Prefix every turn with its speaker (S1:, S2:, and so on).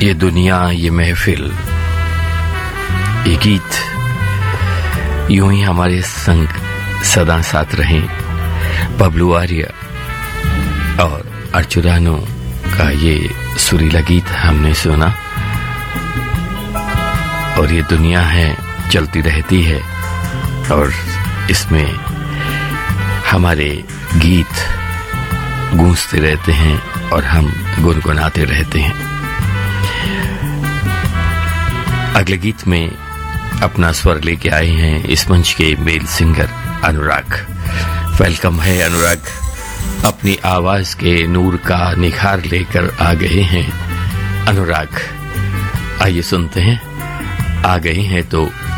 S1: ये दुनिया, ये महफिल, ये गीत यूं ही हमारे संग सदा साथ रहें। बबलू आर्य और अर्चुरानो का ये सुरीला गीत हमने सुना। और ये दुनिया है, चलती रहती है और इसमें हमारे गीत गूंजते रहते हैं और हम गुनगुनाते रहते हैं। अगले गीत में अपना स्वर लेके आए हैं इस मंच के मेल सिंगर अनुराग। वेलकम है अनुराग, अपनी आवाज के नूर का निखार लेकर आ गए हैं अनुराग। आइए सुनते हैं, आ गए हैं तो